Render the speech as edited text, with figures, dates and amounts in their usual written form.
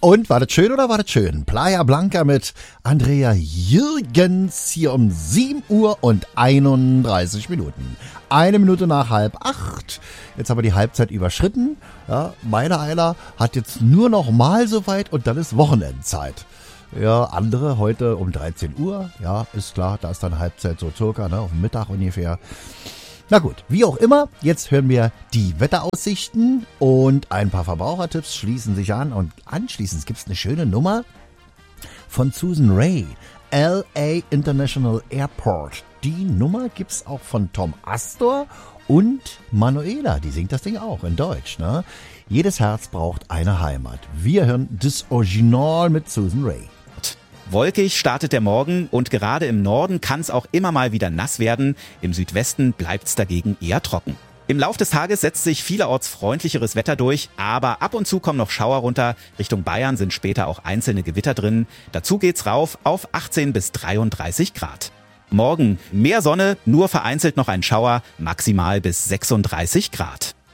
Und war das schön oder war das schön? Playa Blanca mit Andrea Jürgens hier um 7 Uhr und 31 Minuten. 1 Minute nach 7:30. Jetzt haben wir die Halbzeit überschritten. Ja, meine Eiler hat jetzt nur noch mal so weit und dann ist Wochenendzeit. Ja, andere heute um 13 Uhr. Ja, ist klar, da ist dann Halbzeit so circa, ne, auf Mittag ungefähr. Na gut, wie auch immer, jetzt hören wir die Wetteraussichten und ein paar Verbrauchertipps schließen sich an. Und anschließend gibt es eine schöne Nummer von Susan Ray, LA International Airport. Die Nummer gibt's auch von Tom Astor und Manuela, die singt das Ding auch in Deutsch, ne? Jedes Herz braucht eine Heimat. Wir hören das Original mit Susan Ray. Wolkig startet der Morgen und gerade im Norden kann es auch immer mal wieder nass werden. Im Südwesten bleibt es dagegen eher trocken. Im Lauf des Tages setzt sich vielerorts freundlicheres Wetter durch, aber ab und zu kommen noch Schauer runter. Richtung Bayern sind später auch einzelne Gewitter drin. Dazu geht's rauf auf 18 bis 33 Grad. Morgen mehr Sonne, nur vereinzelt noch ein Schauer, maximal bis 36 Grad.